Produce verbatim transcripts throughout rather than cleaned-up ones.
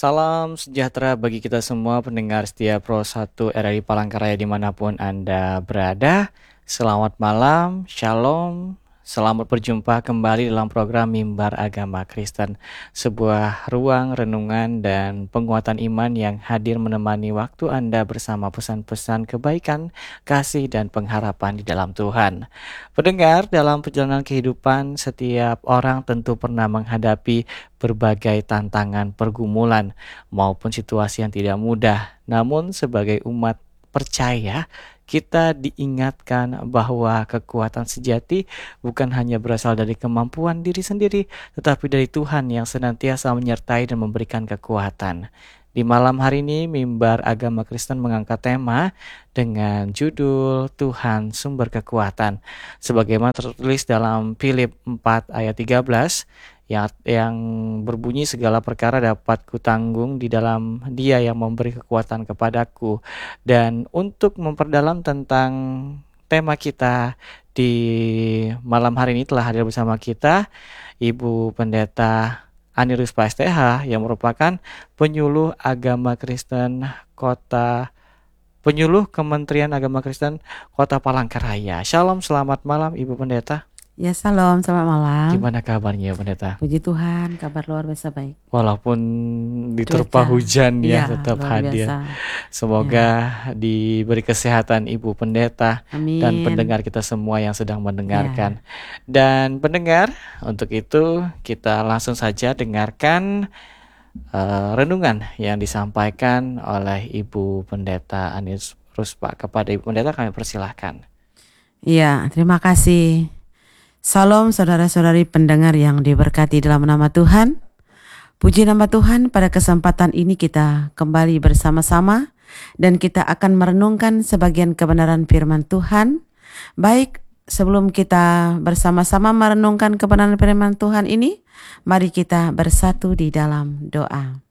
Salam sejahtera bagi kita semua pendengar setia Pro satu R R I Palangkaraya dimanapun Anda berada. Selamat malam, shalom, selamat berjumpa kembali dalam program Mimbar Agama Kristen. Sebuah ruang renungan dan penguatan iman yang hadir menemani waktu Anda bersama pesan-pesan kebaikan, kasih, dan pengharapan di dalam Tuhan. Pendengar, dalam perjalanan kehidupan, setiap orang tentu pernah menghadapi berbagai tantangan pergumulan maupun situasi yang tidak mudah. Namun sebagai umat percaya, kita diingatkan bahwa kekuatan sejati bukan hanya berasal dari kemampuan diri sendiri, tetapi dari Tuhan yang senantiasa menyertai dan memberikan kekuatan. Di malam hari ini, Mimbar Agama Kristen mengangkat tema dengan judul Tuhan Sumber Kekuatan. Sebagaimana tertulis dalam Filip empat ayat tiga belas, yang, yang berbunyi segala perkara dapat kutanggung di dalam Dia yang memberi kekuatan kepadaku. Dan untuk memperdalam tentang tema kita di malam hari ini telah hadir bersama kita Ibu Pendeta Ani Ruspa S T H yang merupakan penyuluh agama Kristen Kota Penyuluh Kementerian Agama Kristen Kota Palangkaraya. Shalom, selamat malam Ibu Pendeta. Ya, salam, selamat malam. Gimana kabarnya Pendeta? Puji Tuhan, kabar luar biasa baik. Walaupun diterpa Cuaca, hujan ya, iya, tetap luar hadir. biasa. Semoga diberi kesehatan Ibu Pendeta Amin. dan pendengar kita semua yang sedang mendengarkan. Dan pendengar, untuk itu kita langsung saja dengarkan uh, renungan yang disampaikan oleh Ibu Pendeta Anis Ruspa. Kepada Ibu Pendeta kami persilahkan. Iya, terima kasih. Salam saudara-saudari pendengar yang diberkati dalam nama Tuhan. Puji nama Tuhan, pada kesempatan ini kita kembali bersama-sama dan kita akan merenungkan sebagian kebenaran firman Tuhan. Baik, sebelum kita bersama-sama merenungkan kebenaran firman Tuhan ini, mari kita bersatu di dalam doa.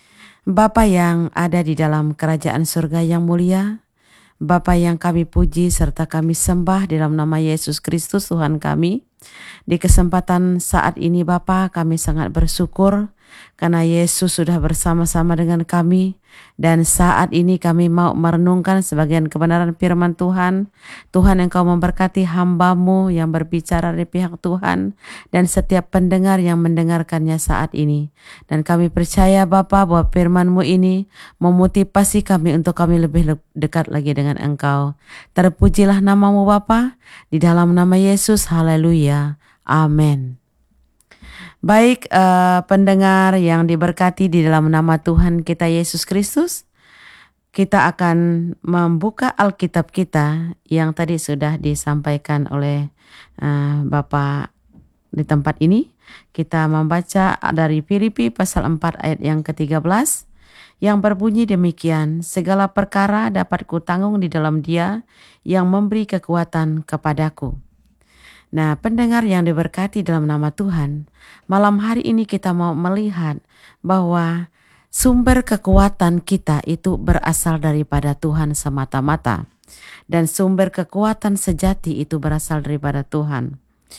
Bapa yang ada di dalam kerajaan surga yang mulia, Bapa yang kami puji serta kami sembah dalam nama Yesus Kristus Tuhan kami. Di kesempatan saat ini Bapa, kami sangat bersyukur karena Yesus sudah bersama-sama dengan kami. Dan saat ini kami mau merenungkan sebagian kebenaran firman Tuhan. Tuhan, Engkau memberkati hamba-Mu yang berbicara dari pihak Tuhan dan setiap pendengar yang mendengarkannya saat ini. Dan kami percaya Bapa bahwa firman-Mu ini memotivasi kami untuk kami lebih dekat lagi dengan Engkau. Terpujilah nama-Mu Bapa, di dalam nama Yesus, haleluya, amin. Baik, uh, pendengar yang diberkati di dalam nama Tuhan kita Yesus Kristus, kita akan membuka Alkitab kita yang tadi sudah disampaikan oleh uh, Bapak di tempat ini. Kita membaca dari Filipi pasal empat ayat yang ketiga belas yang berbunyi demikian, segala perkara dapat kutanggung di dalam Dia yang memberi kekuatan kepadaku. Nah, pendengar yang diberkati dalam nama Tuhan, malam hari ini kita mau melihat bahwa sumber kekuatan kita itu berasal daripada Tuhan semata-mata. Dan sumber kekuatan sejati itu berasal daripada Tuhan.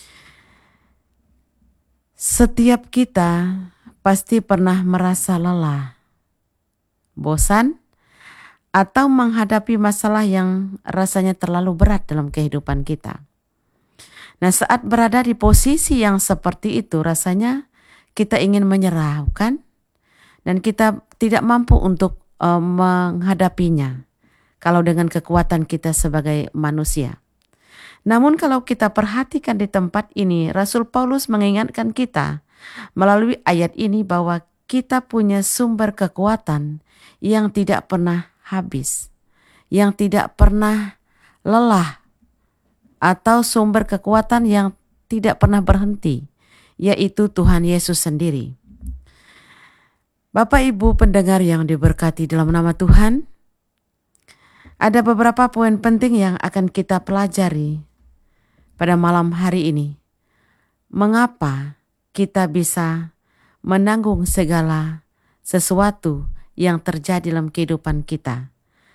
Setiap kita pasti pernah merasa lelah, bosan, atau menghadapi masalah yang rasanya terlalu berat dalam kehidupan kita. Nah, saat berada di posisi yang seperti itu, rasanya kita ingin menyerah, kan? Dan kita tidak mampu untuk uh, menghadapinya kalau dengan kekuatan kita sebagai manusia. Namun kalau kita perhatikan di tempat ini, Rasul Paulus mengingatkan kita melalui ayat ini bahwa kita punya sumber kekuatan yang tidak pernah habis, yang tidak pernah lelah, atau sumber kekuatan yang tidak pernah berhenti, yaitu Tuhan Yesus sendiri. Bapak Ibu pendengar yang diberkati dalam nama Tuhan, ada beberapa poin penting yang akan kita pelajari pada malam hari ini. Mengapa kita bisa menanggung segala sesuatu yang terjadi dalam kehidupan kita?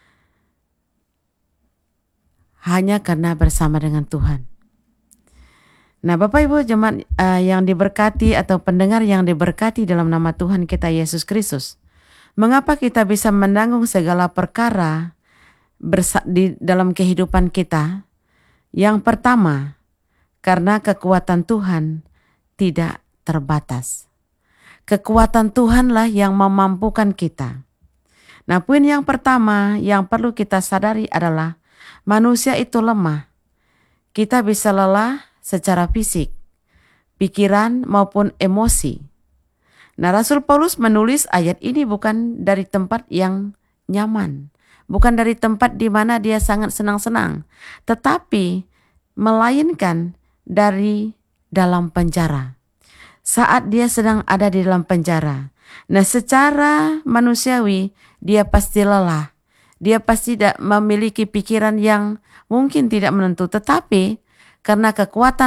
Hanya karena bersama dengan Tuhan. Nah, Bapak Ibu jemaat uh, yang diberkati atau pendengar yang diberkati dalam nama Tuhan kita Yesus Kristus. Mengapa kita bisa menanggung segala perkara bersa- di dalam kehidupan kita? Yang pertama, karena kekuatan Tuhan tidak terbatas. Kekuatan Tuhanlah yang memampukan kita. Nah, poin yang pertama yang perlu kita sadari adalah manusia itu lemah. Kita bisa lelah secara fisik, pikiran maupun emosi. Nah, Rasul Paulus menulis ayat ini bukan dari tempat yang nyaman, bukan dari tempat di mana dia sangat senang-senang, tetapi melainkan dari dalam penjara. Saat dia sedang ada di dalam penjara. Nah, secara manusiawi dia pasti lelah. Dia pasti tidak memiliki pikiran yang mungkin tidak menentu, tetapi karena kekuatan